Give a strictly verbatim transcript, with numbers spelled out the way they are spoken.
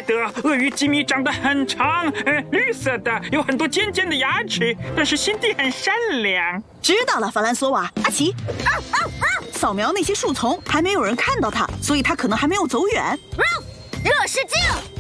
得鳄鱼吉米长得很长，呃，绿色的，有很多尖尖的牙齿，但是心地很善良。 知道了，法兰索瓦。阿奇，扫描那些树丛，还没有人看到它，所以它可能还没有走远。 热视镜。